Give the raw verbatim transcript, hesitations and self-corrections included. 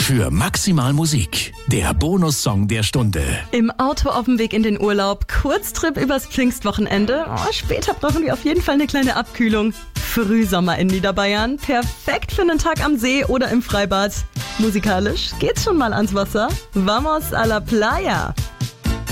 für maximal Musik. Der Bonussong der Stunde. Im Auto auf dem Weg in den Urlaub, Kurztrip übers Pfingstwochenende. Oh, später brauchen wir auf jeden Fall eine kleine Abkühlung. Frühsommer in Niederbayern, perfekt für einen Tag am See oder im Freibad. Musikalisch geht's schon mal ans Wasser. Vamos a la playa.